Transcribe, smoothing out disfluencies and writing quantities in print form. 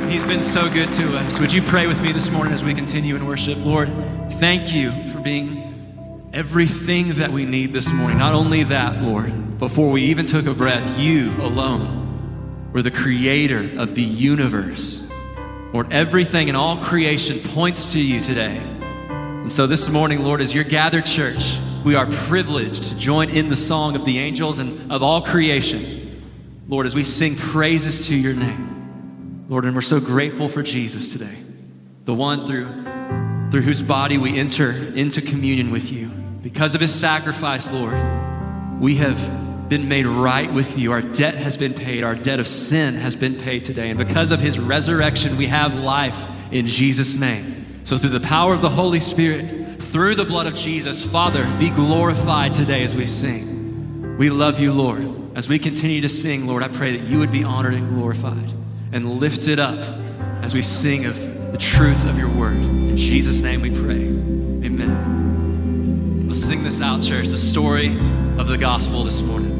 He's been so good to us. Would you pray with me this morning as we continue in worship? Lord, thank you for being everything that we need this morning. Not only that, Lord, before we even took a breath, you alone were the creator of the universe. Lord, everything in all creation points to you today. And so this morning, Lord, as your gathered church, we are privileged to join in the song of the angels and of all creation. Lord, as we sing praises to your name. Lord, and we're so grateful for Jesus today, the one through whose body we enter into communion with you. Because of his sacrifice, Lord, we have been made right with you. Our debt has been paid. Our debt of sin has been paid today. And because of his resurrection, we have life in Jesus' name. So through the power of the Holy Spirit, through the blood of Jesus, Father, be glorified today as we sing. We love you, Lord. As we continue to sing, Lord, I pray that you would be honored and glorified and lifted up as we sing of the truth of your word. In Jesus' name we pray. Amen. Let's sing this out, church, the story of the gospel this morning.